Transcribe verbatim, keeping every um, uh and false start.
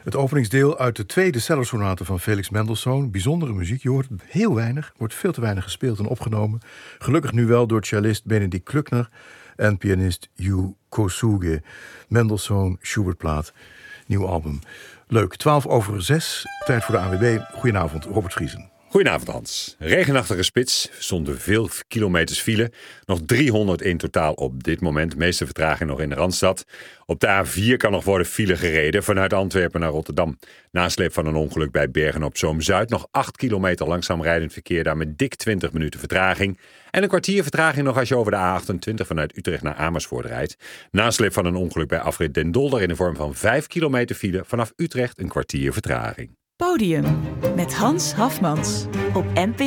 Het openingsdeel uit de tweede cellosonate van Felix Mendelssohn. Bijzondere muziek, je hoort het heel weinig. Wordt veel te weinig gespeeld en opgenomen. Gelukkig nu wel door cellist Benedikt Klöckner en pianist Yu Kosuge. Mendelssohn, Schubertplaat, nieuw album. Leuk, twaalf over zes, tijd voor de A W B. Goedenavond, Robert Vriesen. Goedenavond Hans. Regenachtige spits, zonder veel kilometers file. Nog driehonderd in totaal op dit moment. Meeste vertraging nog in de Randstad. Op de A vier kan nog worden file gereden vanuit Antwerpen naar Rotterdam. Nasleep van een ongeluk bij Bergen-op-Zoom-Zuid. Nog acht kilometer langzaam rijdend verkeer, daar met dik twintig minuten vertraging. En een kwartier vertraging nog als je over de A achtentwintig vanuit Utrecht naar Amersfoort rijdt. Nasleep van een ongeluk bij afrit Den Dolder in de vorm van vijf kilometer file. Vanaf Utrecht een kwartier vertraging. Podium met Hans Hafmans op N P